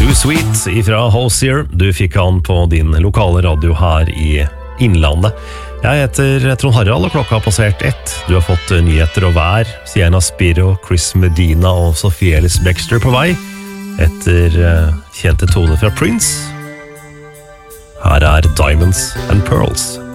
Too Sweet ifra Hosier. Du fikk han på din lokale radio her i Innlandet. Jeg heter Trond Harald, og klokka har passert 1. Du har fått nyheter og vær. Sienna Spiro, Chris Medina og Sophie Ellis Bextor på vei. Etter kjente toner fra Prince. Her er Diamonds and Pearls.